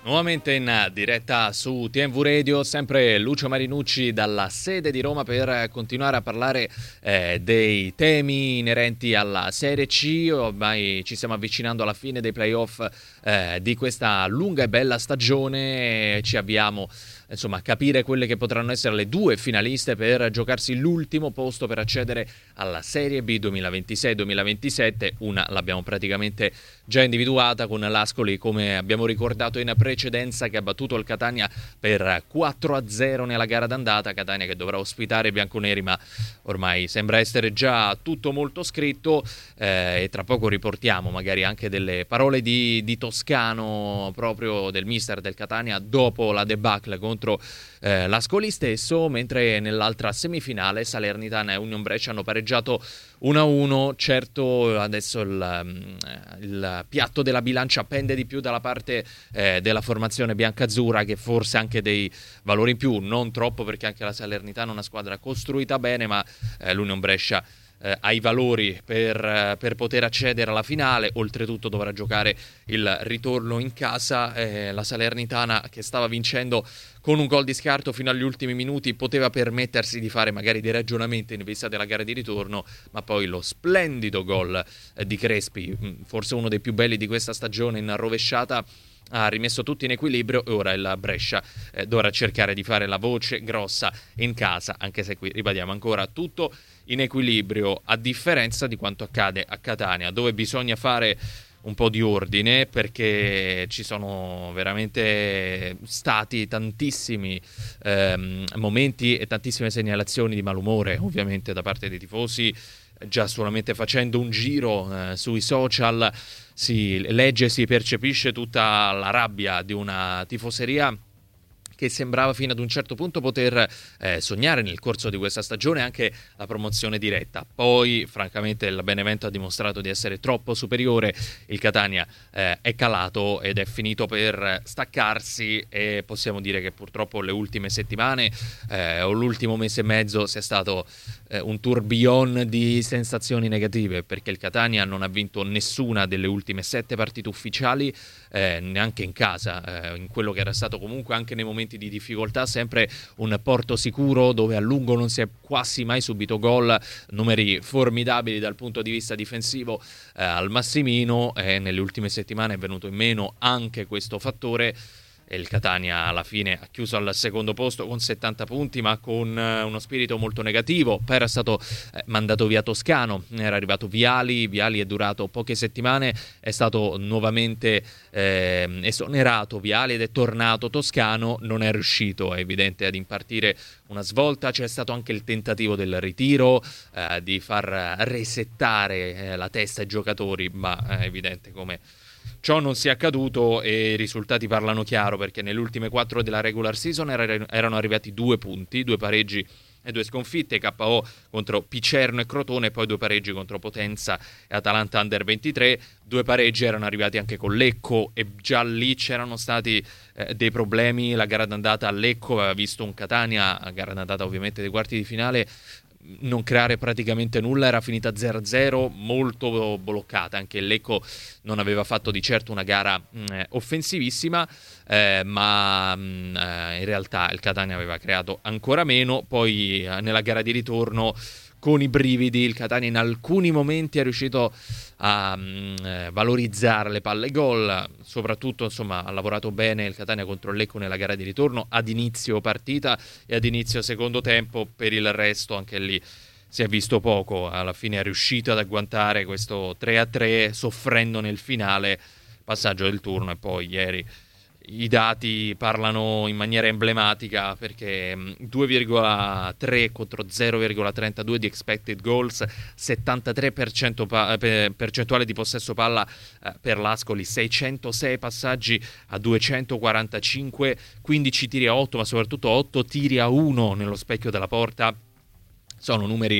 Nuovamente in diretta su TMV Radio, sempre Lucio Marinucci dalla sede di Roma per continuare a parlare dei temi inerenti alla Serie C. Ormai ci stiamo avvicinando alla fine dei playoff di questa lunga e bella stagione. Ci avviamo a capire quelle che potranno essere le due finaliste per giocarsi l'ultimo posto per accedere alla Serie B 2026-2027. Una l'abbiamo praticamente già individuata con l'Ascoli, come abbiamo ricordato in precedenza, che ha battuto il Catania per 4-0 nella gara d'andata. Catania che dovrà ospitare i bianconeri, ma ormai sembra essere già tutto molto scritto, e tra poco riportiamo magari anche delle parole di Toscano, proprio del mister del Catania, dopo la debacle contro l'Ascoli stesso. Mentre nell'altra semifinale Salernitana e Union Brescia hanno pareggiato 1-1. Certo, adesso il piatto della bilancia pende di più dalla parte della formazione biancazzurra, che forse anche dei valori in più, non troppo, perché anche la Salernitana è una squadra costruita bene, ma l'Union Brescia ha i valori per poter accedere alla finale. Oltretutto dovrà giocare il ritorno in casa. La Salernitana, che stava vincendo con un gol di scarto fino agli ultimi minuti, poteva permettersi di fare magari dei ragionamenti in vista della gara di ritorno, ma poi lo splendido gol di Crespi, forse uno dei più belli di questa stagione, in rovesciata, ha rimesso tutto in equilibrio. E ora il Brescia dovrà cercare di fare la voce grossa in casa, anche se qui ribadiamo ancora tutto in equilibrio, a differenza di quanto accade a Catania, dove bisogna fare un po' di ordine, perché ci sono veramente stati tantissimi momenti e tantissime segnalazioni di malumore, ovviamente da parte dei tifosi. Già solamente facendo un giro sui social si legge e si percepisce tutta la rabbia di una tifoseria che sembrava fino ad un certo punto poter sognare nel corso di questa stagione anche la promozione diretta. Poi francamente il Benevento ha dimostrato di essere troppo superiore, il Catania è calato ed è finito per staccarsi, e possiamo dire che purtroppo le ultime settimane o l'ultimo mese e mezzo sia stato un tourbillon di sensazioni negative, perché il Catania non ha vinto nessuna delle ultime 7 partite ufficiali, neanche in casa, in quello che era stato comunque anche nei momenti di difficoltà sempre un porto sicuro, dove a lungo non si è quasi mai subito gol, numeri formidabili dal punto di vista difensivo al Massimino. Nelle ultime settimane è venuto in meno anche questo fattore, e il Catania alla fine ha chiuso al secondo posto con 70 punti, ma con uno spirito molto negativo. Poi era stato mandato via Toscano, era arrivato Viali è durato poche settimane, è stato nuovamente esonerato Viali ed è tornato Toscano, non è riuscito, è evidente, ad impartire una svolta. C'è stato anche il tentativo del ritiro, di far resettare la testa ai giocatori, ma è evidente come ciò non sia accaduto, e i risultati parlano chiaro, perché nelle ultime 4 della regular season erano arrivati 2 punti, 2 pareggi e 2 sconfitte, KO contro Picerno e Crotone, e poi 2 pareggi contro Potenza e Atalanta Under 23. 2 pareggi erano arrivati anche con Lecco, e già lì c'erano stati dei problemi. La gara d'andata a Lecco aveva visto un Catania, la gara d'andata ovviamente dei quarti di finale, non creare praticamente nulla, era finita 0-0, molto bloccata. Anche il Lecco non aveva fatto di certo una gara offensivissima, ma in realtà il Catania aveva creato ancora meno. Poi nella gara di ritorno, con i brividi, il Catania in alcuni momenti è riuscito a valorizzare le palle gol, soprattutto ha lavorato bene il Catania contro il Lecco nella gara di ritorno ad inizio partita e ad inizio secondo tempo. Per il resto anche lì si è visto poco, alla fine è riuscito ad agguantare questo 3-3 soffrendo nel finale, passaggio del turno. E poi ieri i dati parlano in maniera emblematica, perché 2,3 contro 0,32 di expected goals, 73% percentuale di possesso palla per l'Ascoli, 606 passaggi a 245, 15 tiri a 8, ma soprattutto 8 tiri a 1 nello specchio della porta. Sono numeri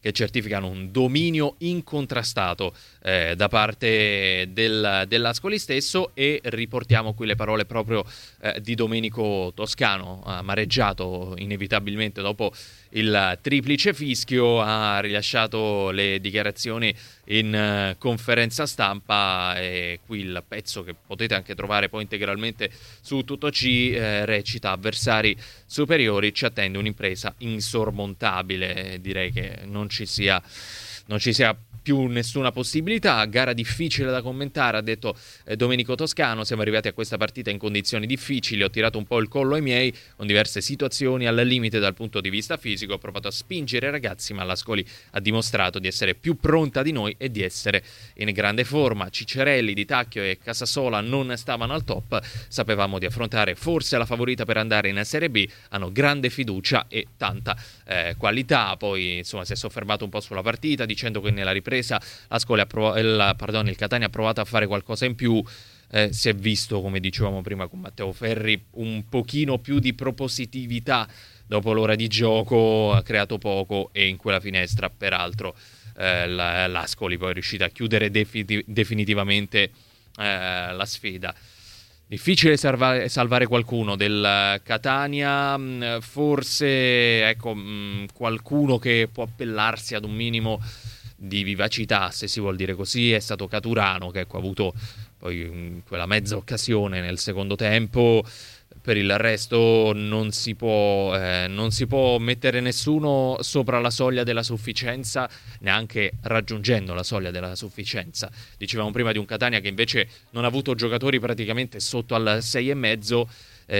che certificano un dominio incontrastato da parte dell'Ascoli stesso. E riportiamo qui le parole proprio di Domenico Toscano, amareggiato inevitabilmente dopo il triplice fischio, ha rilasciato le dichiarazioni in conferenza stampa, e qui il pezzo che potete anche trovare poi integralmente su TuttoC recita: avversari superiori, ci attende un'impresa insormontabile. Direi che non ci sia più nessuna possibilità. Gara difficile da commentare, ha detto Domenico Toscano. Siamo arrivati a questa partita in condizioni difficili, ho tirato un po' il collo ai miei, con diverse situazioni al limite dal punto di vista fisico, ho provato a spingere i ragazzi, ma l'Ascoli ha dimostrato di essere più pronta di noi e di essere in grande forma. Ciccerelli, Di Tacchio e Casasola non stavano al top, sapevamo di affrontare forse la favorita per andare in Serie B, hanno grande fiducia e tanta qualità. Poi insomma si è soffermato un po' sulla partita, dicendo che nella ripresa il Catania ha provato a fare qualcosa in più. Si è visto, come dicevamo prima con Matteo Ferri, un pochino più di propositività dopo l'ora di gioco, ha creato poco, e in quella finestra peraltro l'Ascoli poi è riuscita a chiudere definitivamente la sfida. Difficile salvare qualcuno del Catania, forse qualcuno che può appellarsi ad un minimo di vivacità, se si vuol dire così, è stato Caturano, che ha avuto poi quella mezza occasione nel secondo tempo. Per il resto non si può mettere nessuno sopra la soglia della sufficienza, neanche raggiungendo la soglia della sufficienza. Dicevamo prima di un Catania che invece non ha avuto giocatori praticamente sotto al 6,5,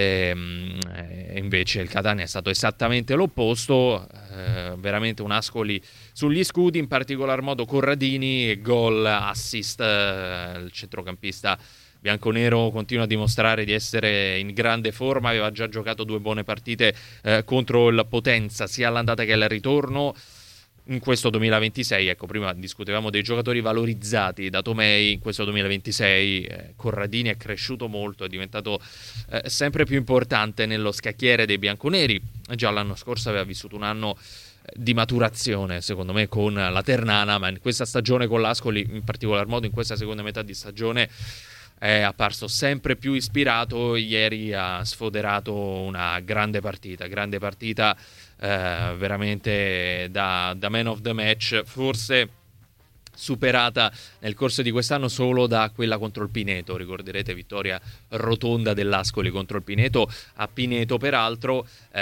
invece il Catania è stato esattamente l'opposto, veramente un Ascoli sugli scudi, in particolar modo Corradini, gol, assist, il centrocampista bianconero continua a dimostrare di essere in grande forma, aveva già giocato 2 buone partite contro il Potenza, sia all'andata che al ritorno. In questo 2026, prima discutevamo dei giocatori valorizzati da Tomei, in questo 2026 Corradini è cresciuto molto, è diventato sempre più importante nello scacchiere dei bianconeri. Già l'anno scorso aveva vissuto un anno di maturazione, secondo me, con la Ternana, ma in questa stagione con l'Ascoli, in particolar modo in questa seconda metà di stagione, è apparso sempre più ispirato. Ieri ha sfoderato una grande partita veramente da man of the match, forse superata nel corso di quest'anno solo da quella contro il Pineto. Ricorderete, vittoria rotonda dell'Ascoli contro il Pineto, a Pineto peraltro,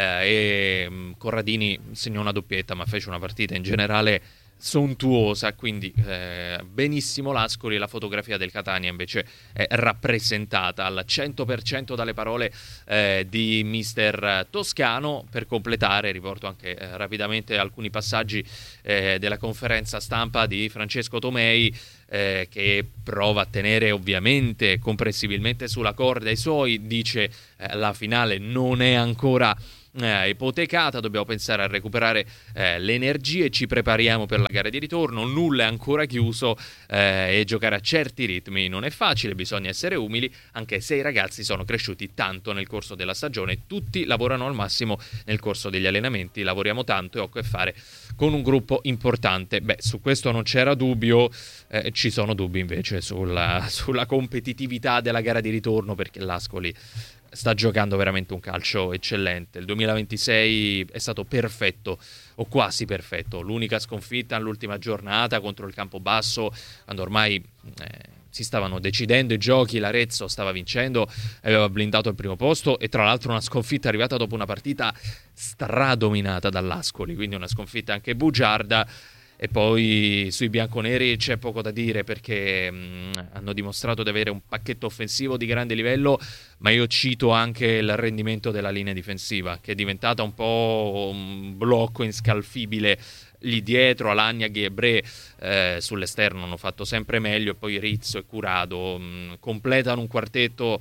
e Corradini segnò una doppietta, ma fece una partita in generale sontuosa, quindi benissimo l'Ascoli. La fotografia del Catania invece è rappresentata al 100% dalle parole di mister Toscano. Per completare riporto anche rapidamente alcuni passaggi della conferenza stampa di Francesco Tomei, che prova a tenere ovviamente comprensibilmente sulla corda i suoi. Dice la finale non è ancora ipotecata, dobbiamo pensare a recuperare le energie, ci prepariamo per la gara di ritorno, nulla è ancora chiuso, e giocare a certi ritmi non è facile, bisogna essere umili, anche se i ragazzi sono cresciuti tanto nel corso della stagione, tutti lavorano al massimo nel corso degli allenamenti, lavoriamo tanto e ho a che fare con un gruppo importante. Su questo non c'era dubbio, ci sono dubbi invece sulla competitività della gara di ritorno, perché l'Ascoli sta giocando veramente un calcio eccellente. Il 2026 è stato perfetto, o quasi perfetto. L'unica sconfitta all'ultima giornata contro il Campobasso, quando ormai si stavano decidendo i giochi, l'Arezzo stava vincendo, aveva blindato il primo posto, e tra l'altro una sconfitta arrivata dopo una partita stradominata dall'Ascoli, quindi una sconfitta anche bugiarda. E poi sui bianconeri c'è poco da dire, perché hanno dimostrato di avere un pacchetto offensivo di grande livello, ma io cito anche il rendimento della linea difensiva, che è diventata un po' un blocco inscalfibile lì dietro. Alagnaghi e Bre sull'esterno hanno fatto sempre meglio, e poi Rizzo e Curado completano un quartetto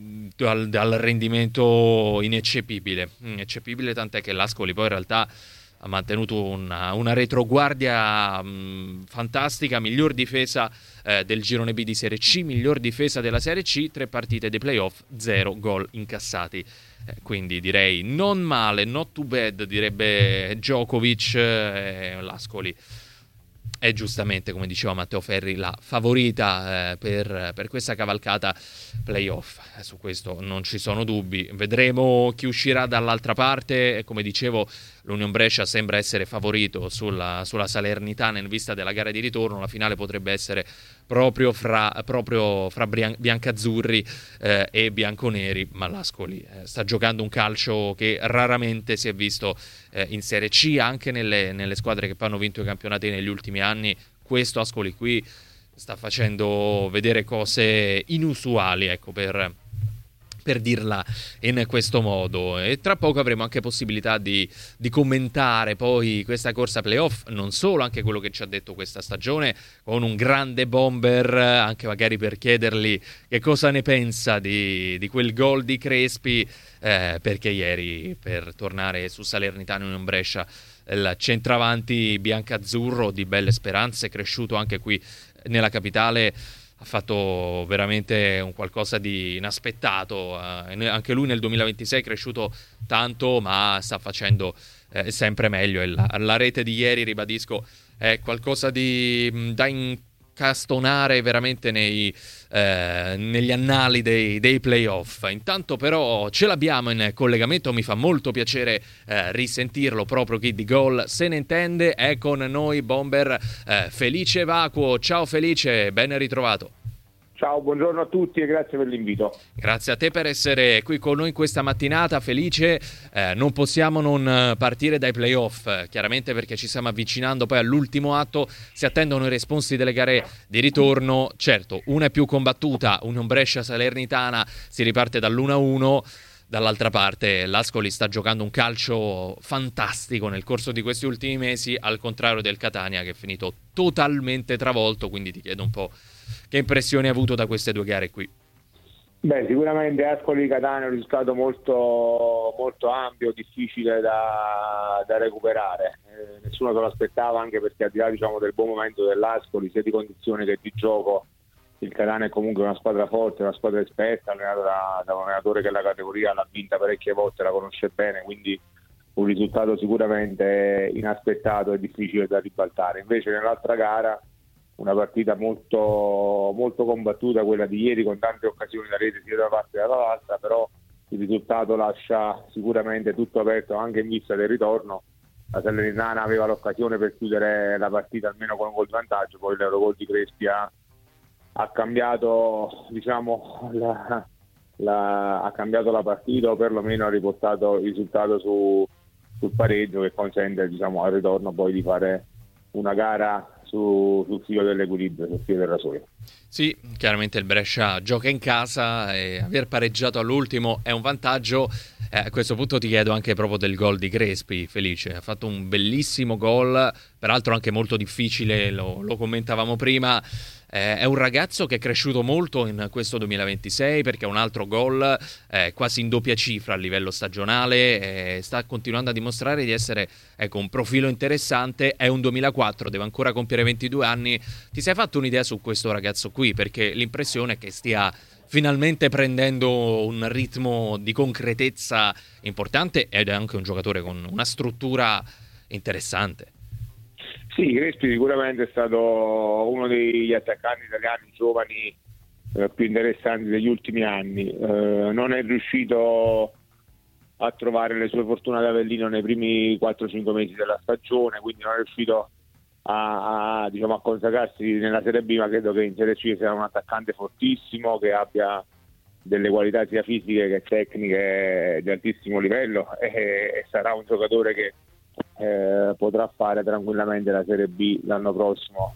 dal rendimento ineccepibile, tant'è che l'Ascoli poi in realtà ha mantenuto una retroguardia fantastica, miglior difesa del girone B di Serie C, miglior difesa della Serie C, 3 partite dei playoff, 0 gol incassati. Quindi direi non male, not too bad, direbbe Djokovic. L'Ascoli è giustamente, come diceva Matteo Ferri, la favorita per questa cavalcata playoff. Su questo non ci sono dubbi. Vedremo chi uscirà dall'altra parte. E come dicevo, l'Union Brescia sembra essere favorito sulla Salernitana in vista della gara di ritorno. La finale potrebbe essere proprio fra biancazzurri e bianconeri, ma l'Ascoli sta giocando un calcio che raramente si è visto in Serie C, anche nelle squadre che poi hanno vinto i campionati negli ultimi anni. Questo Ascoli qui sta facendo vedere cose inusuali, ecco, per dirla in questo modo. E tra poco avremo anche possibilità di commentare poi questa corsa playoff, non solo, anche quello che ci ha detto questa stagione, con un grande bomber, anche magari per chiedergli che cosa ne pensa di quel gol di Crespi, perché ieri, per tornare su Salernitana Union Brescia, il centravanti biancazzurro di belle speranze, cresciuto anche qui nella capitale, ha fatto veramente un qualcosa di inaspettato. Anche lui nel 2026 è cresciuto tanto, ma sta facendo sempre meglio. E la rete di ieri, ribadisco, è qualcosa da incastonare veramente negli annali dei playoff. Intanto però ce l'abbiamo in collegamento, mi fa molto piacere risentirlo, proprio chi di gol se ne intende. È con noi bomber Felice Vacuo. Ciao Felice, ben ritrovato. Ciao, buongiorno a tutti e grazie per l'invito. Grazie a te per essere qui con noi questa mattinata, Felice. Non possiamo non partire dai playoff, chiaramente, perché ci stiamo avvicinando poi all'ultimo atto. Si attendono i responsi delle gare di ritorno. Certo, una è più combattuta, Union Brescia Salernitana, si riparte dall'1-1. Dall'altra parte l'Ascoli sta giocando un calcio fantastico nel corso di questi ultimi mesi, al contrario del Catania, che è finito totalmente travolto. Quindi ti chiedo un po' che impressioni hai avuto da queste due gare qui. Beh, sicuramente Ascoli-Catania è un risultato molto, molto ampio, difficile da recuperare. Nessuno se lo aspettava, anche perché al di là, diciamo, del buon momento dell'Ascoli, sia di condizione che di gioco, il Catania è comunque una squadra forte, una squadra esperta, allenata da un allenatore che la categoria l'ha vinta parecchie volte, la conosce bene, quindi un risultato sicuramente inaspettato e difficile da ribaltare. Invece nell'altra gara una partita molto, molto combattuta, quella di ieri, con tante occasioni da rete sia da una parte che dall'altra, però il risultato lascia sicuramente tutto aperto anche in vista del ritorno. La Salernitana aveva l'occasione per chiudere la partita almeno con un gol di vantaggio, poi l'Eurogol di Crespi ha cambiato, diciamo, ha cambiato la partita, o perlomeno ha riportato il risultato sul pareggio, che consente, diciamo, al ritorno poi di fare una gara sul filo dell'equilibrio, sul filo del rasoio. Sì, chiaramente il Brescia gioca in casa e aver pareggiato all'ultimo è un vantaggio. A questo punto ti chiedo anche proprio del gol di Crespi, Felice. Ha fatto un bellissimo gol, peraltro anche molto difficile, lo commentavamo prima. È un ragazzo che è cresciuto molto in questo 2026, perché ha un altro gol quasi in doppia cifra a livello stagionale, sta continuando a dimostrare di essere, ecco, un profilo interessante. È un 2004, deve ancora compiere 22 anni. Ti sei fatto un'idea su questo ragazzo qui? Perché l'impressione è che stia finalmente prendendo un ritmo di concretezza importante, ed è anche un giocatore con una struttura interessante. Sì, Crespi sicuramente è stato uno degli attaccanti italiani giovani più interessanti degli ultimi anni. Non è riuscito a trovare le sue fortunate Avellino nei primi 4-5 mesi della stagione, quindi non è riuscito a consacrarsi nella Serie B, ma credo che in Serie C sia un attaccante fortissimo, che abbia delle qualità sia fisiche che tecniche di altissimo livello, e sarà un giocatore che potrà fare tranquillamente la Serie B l'anno prossimo,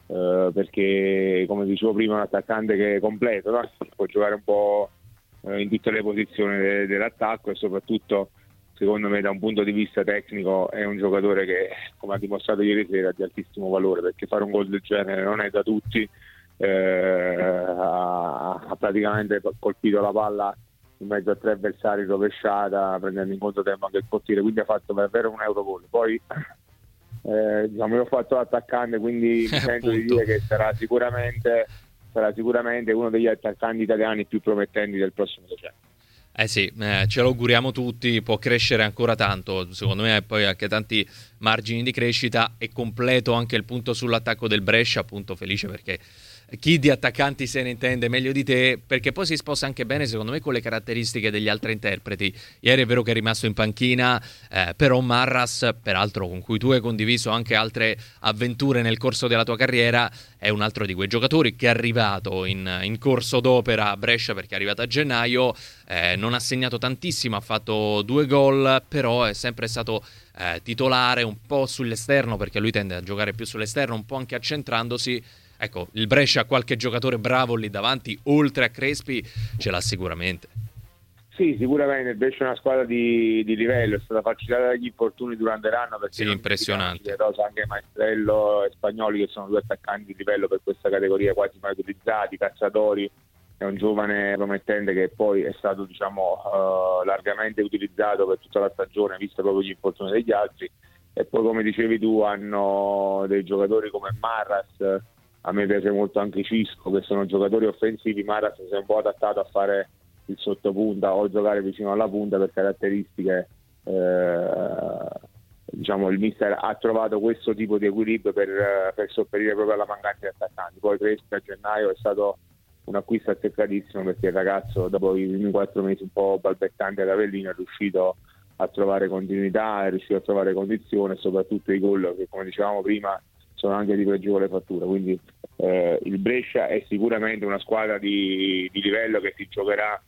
perché, come dicevo prima, è un attaccante che è completo, no? Può giocare un po' in tutte le posizioni dell'attacco, e soprattutto, secondo me, da un punto di vista tecnico è un giocatore che, come ha dimostrato ieri sera, è di altissimo valore, perché fare un gol del genere non è da tutti. Ha praticamente colpito la palla in mezzo a 3 avversari, rovesciata, prendendo in conto tempo anche il portiere, quindi ha fatto davvero un Eurogol. Poi diciamo, io ho fatto l'attaccante, quindi mi sento di dire che sarà sicuramente uno degli attaccanti italiani più promettenti del prossimo decennio. Sì, ce lo auguriamo tutti, può crescere ancora tanto, secondo me poi anche tanti margini di crescita. È completo anche il punto sull'attacco del Brescia, appunto felice perché chi di attaccanti se ne intende meglio di te, perché poi si sposa anche bene secondo me con le caratteristiche degli altri interpreti. Ieri è vero che è rimasto in panchina, però Marras, peraltro con cui tu hai condiviso anche altre avventure nel corso della tua carriera, è un altro di quei giocatori che è arrivato in corso d'opera a Brescia, perché è arrivato a gennaio, non ha segnato tantissimo, ha fatto 2 gol, però è sempre stato titolare un po' sull'esterno, perché lui tende a giocare più sull'esterno, un po' anche accentrandosi. Ecco, il Brescia ha qualche giocatore bravo lì davanti, oltre a Crespi, ce l'ha sicuramente. Sì, sicuramente il Brescia è una squadra di livello, è stata facilitata dagli infortuni durante l'anno, perché sì, impressionante. Anche Maestrello e Spagnoli, che sono 2 attaccanti di livello per questa categoria, quasi mai utilizzati. Cacciatori è un giovane promettente che poi è stato, diciamo, largamente utilizzato per tutta la stagione, visto proprio gli infortuni degli altri. E poi, come dicevi tu, hanno dei giocatori come Marras. A me piace molto anche Cisco, che sono giocatori offensivi. Marras si è un po' adattato a fare il sottopunta o giocare vicino alla punta per caratteristiche. Diciamo, il mister ha trovato questo tipo di equilibrio per sopperire proprio alla mancanza di attaccanti. Poi Crespi a gennaio è stato un acquisto azzeccatissimo, perché il ragazzo, dopo i primi 4 mesi un po' balbettanti ad Avellino, è riuscito a trovare continuità, è riuscito a trovare condizione, e soprattutto i gol che, come dicevamo prima, sono anche di pregevole fattura. Quindi il Brescia è sicuramente una squadra di livello che si giocherà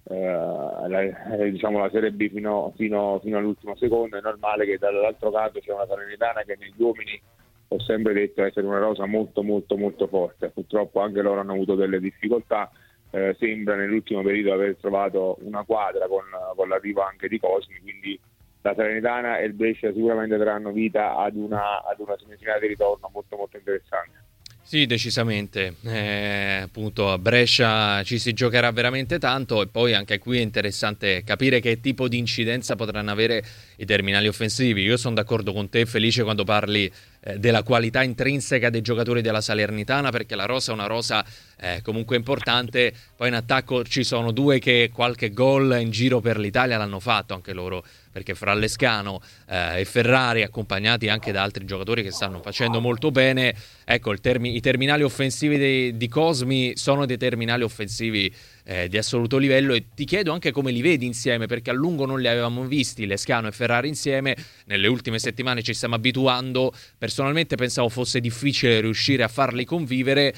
diciamo la Serie B fino all'ultimo secondo. È normale che dall'altro canto c'è una Salernitana che negli uomini ho sempre detto essere una rosa molto molto molto forte. Purtroppo anche loro hanno avuto delle difficoltà, sembra nell'ultimo periodo aver trovato una quadra con l'arrivo anche di Cosmi, quindi la Salernitana e il Brescia sicuramente daranno vita ad una semifinale di ritorno molto molto interessante. Sì, decisamente. Appunto a Brescia ci si giocherà veramente tanto, e poi anche qui è interessante capire che tipo di incidenza potranno avere i terminali offensivi. Io sono d'accordo con te, Felice, quando parli della qualità intrinseca dei giocatori della Salernitana, perché la rosa è una rosa comunque importante. Poi in attacco ci sono 2 che qualche gol in giro per l'Italia l'hanno fatto anche loro, perché Frallescano e Ferrari, accompagnati anche da altri giocatori che stanno facendo molto bene. Ecco, i terminali offensivi di Cosmi sono dei terminali offensivi di assoluto livello, e ti chiedo anche come li vedi insieme, perché a lungo non li avevamo visti Lescano e Ferrari insieme. Nelle ultime settimane ci stiamo abituando. Personalmente pensavo fosse difficile riuscire a farli convivere,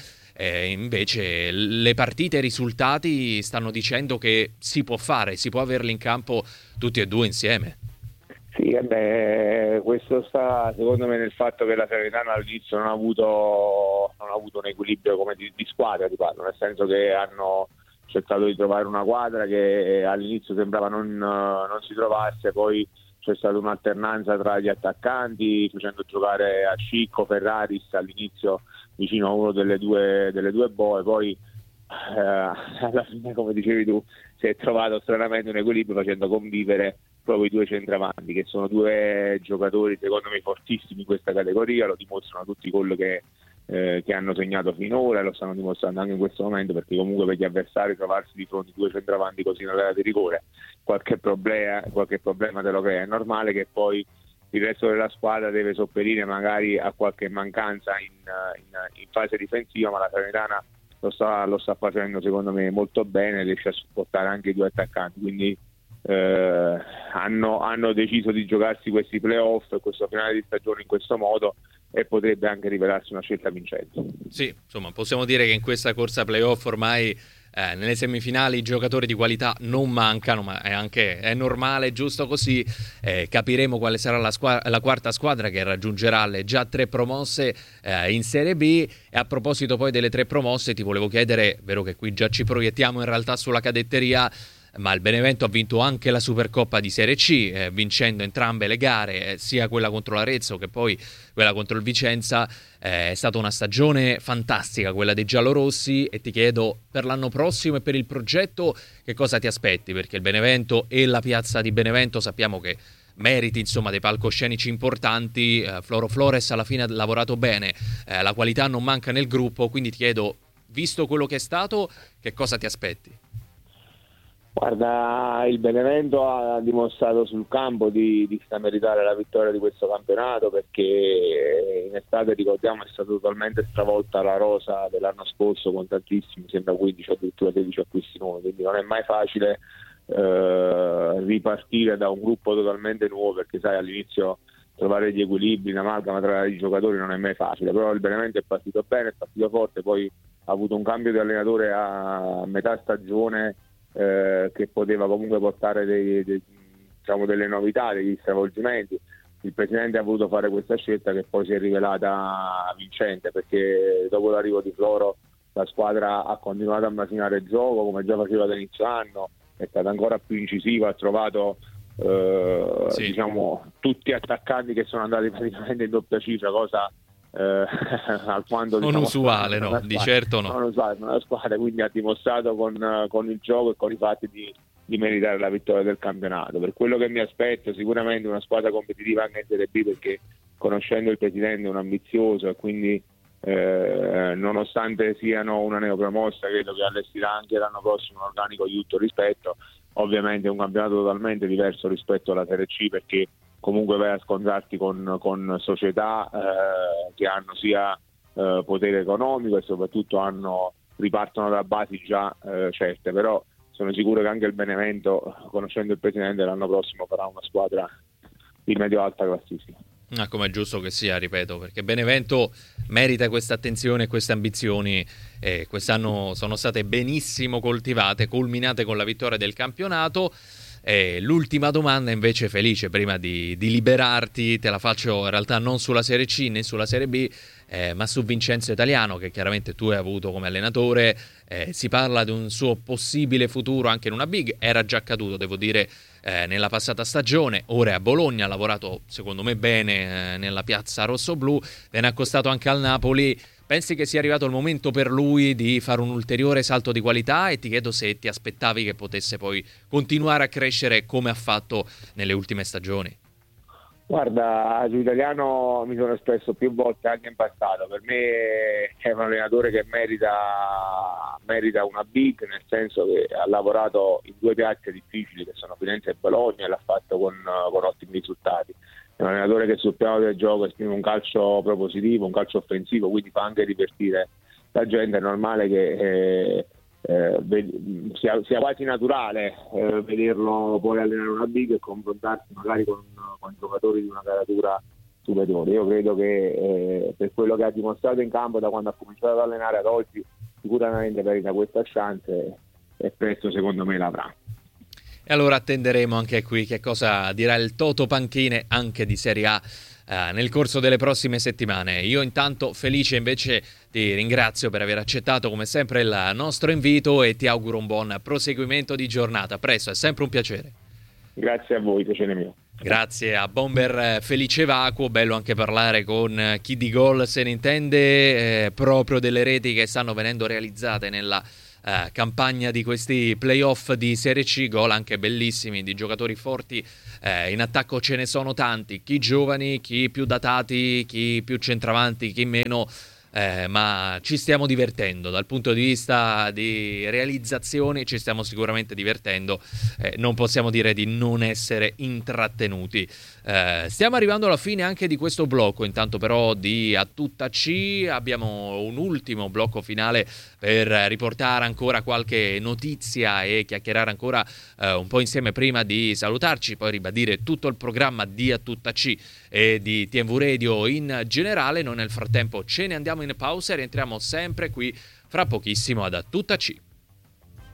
invece le partite e i risultati stanno dicendo che si può fare, si può averli in campo tutti e 2 insieme. Sì, questo sta secondo me nel fatto che la Salernitana all'inizio non ha avuto un equilibrio come di squadra, ti parlo, nel senso che hanno cercato di trovare una quadra che all'inizio sembrava non si trovasse. Poi c'è stata un'alternanza tra gli attaccanti, facendo giocare a Scicco, Ferraris all'inizio vicino a uno delle due boe. Poi alla fine, come dicevi tu, si è trovato stranamente un equilibrio facendo convivere proprio i 2 centravanti, che sono 2 giocatori secondo me fortissimi in questa categoria. Lo dimostrano tutti i gol che hanno segnato finora, e lo stanno dimostrando anche in questo momento, perché comunque per gli avversari trovarsi di fronte a 2 centravanti così nell'area di rigore qualche problema te lo crea. È normale che poi il resto della squadra deve sopperire magari a qualche mancanza in fase difensiva, ma la Salernitana lo sta facendo secondo me molto bene, riesce a supportare anche i 2 attaccanti, quindi hanno deciso di giocarsi questi playoff e questo finale di stagione in questo modo, e potrebbe anche rivelarsi una scelta vincente. Sì, insomma, possiamo dire che in questa corsa playoff ormai nelle semifinali i giocatori di qualità non mancano, ma è normale, giusto così. Capiremo quale sarà la quarta squadra che raggiungerà le già 3 promosse in Serie B. E a proposito poi delle 3 promosse, ti volevo chiedere, vero che qui già ci proiettiamo in realtà sulla cadetteria, ma il Benevento ha vinto anche la Supercoppa di Serie C, vincendo entrambe le gare, sia quella contro l'Arezzo che poi quella contro il Vicenza. È stata una stagione fantastica quella dei giallorossi, e ti chiedo, per l'anno prossimo e per il progetto, che cosa ti aspetti? Perché il Benevento e la piazza di Benevento sappiamo che meriti insomma dei palcoscenici importanti. Floro Flores alla fine ha lavorato bene, la qualità non manca nel gruppo, quindi ti chiedo, visto quello che è stato, che cosa ti aspetti? Guarda, il Benevento ha dimostrato sul campo di meritare la vittoria di questo campionato, perché in estate, ricordiamo, è stata totalmente stravolta la rosa dell'anno scorso con tantissimi, sembra 15 o addirittura 16 acquisti nuovi, quindi non è mai facile ripartire da un gruppo totalmente nuovo, perché sai, all'inizio trovare gli equilibri, un'amalgama tra i giocatori non è mai facile, però il Benevento è partito bene, è partito forte, poi ha avuto un cambio di allenatore a metà stagione che poteva comunque portare delle novità, degli stravolgimenti. Il presidente ha voluto fare questa scelta, che poi si è rivelata vincente, perché dopo l'arrivo di Floro la squadra ha continuato a macinare il gioco come già faceva all'inizio anno, è stata ancora più incisiva, ha trovato diciamo tutti attaccanti che sono andati praticamente in doppia cifra, cosa alquanto non usuale, no, di certo no. Non usuale, una squadra, quindi ha dimostrato con il gioco e con i fatti di meritare la vittoria del campionato. Per quello che mi aspetto, sicuramente una squadra competitiva anche in Serie B, perché conoscendo il presidente è un ambizioso, e quindi nonostante siano una neopromossa, credo che allestirà anche l'anno prossimo un organico di tutto rispetto. Ovviamente è un campionato totalmente diverso rispetto alla Serie C, perché comunque vai a scontrarti con società che hanno sia potere economico e soprattutto ripartono da basi già certe, però sono sicuro che anche il Benevento, conoscendo il presidente, l'anno prossimo farà una squadra di medio-alta classifica. Come è giusto che sia, ripeto, perché Benevento merita questa attenzione e queste ambizioni, e quest'anno sono state benissimo coltivate, culminate con la vittoria del campionato. L'ultima domanda invece, Felice, prima di liberarti, te la faccio in realtà non sulla Serie C né sulla Serie B, ma su Vincenzo Italiano, che chiaramente tu hai avuto come allenatore. Si parla di un suo possibile futuro anche in una big, era già accaduto, devo dire, nella passata stagione. Ora è a Bologna, ha lavorato secondo me bene nella piazza rossoblù, viene accostato anche al Napoli. Pensi che sia arrivato il momento per lui di fare un ulteriore salto di qualità, e ti chiedo se ti aspettavi che potesse poi continuare a crescere come ha fatto nelle ultime stagioni? Guarda, su Italiano mi sono espresso più volte anche in passato. Per me è un allenatore che merita una big, nel senso che ha lavorato in due piazze difficili che sono Firenze e Bologna, e l'ha fatto con ottimi risultati. È un allenatore che sul piano del gioco esprime un calcio propositivo, un calcio offensivo, quindi fa anche divertire la gente. È normale che sia quasi naturale vederlo poi allenare una big e confrontarsi magari con giocatori di una caratura superiore. Io credo che per quello che ha dimostrato in campo da quando ha cominciato ad allenare ad oggi, sicuramente merita questa chance, e presto secondo me l'avrà. E allora attenderemo anche qui che cosa dirà il Toto Panchine anche di Serie A nel corso delle prossime settimane. Io intanto, Felice, invece ti ringrazio per aver accettato come sempre il nostro invito, e ti auguro un buon proseguimento di giornata. Presto, è sempre un piacere. Grazie a voi, piacere mio. Grazie a Bomber Felice Vacuo, bello anche parlare con chi di gol se ne intende, proprio delle reti che stanno venendo realizzate nella campagna di questi playoff di Serie C, gol anche bellissimi di giocatori forti. In attacco ce ne sono tanti, chi giovani, chi più datati, chi più centravanti, chi meno, ma ci stiamo divertendo dal punto di vista di realizzazioni, ci stiamo sicuramente divertendo, non possiamo dire di non essere intrattenuti. Stiamo arrivando alla fine anche di questo blocco, intanto però di A Tutta C abbiamo un ultimo blocco finale per riportare ancora qualche notizia e chiacchierare ancora un po' insieme prima di salutarci, poi ribadire tutto il programma di A Tutta C e di TNV Radio in generale. Noi nel frattempo ce ne andiamo in pausa e rientriamo sempre qui fra pochissimo ad A Tutta C.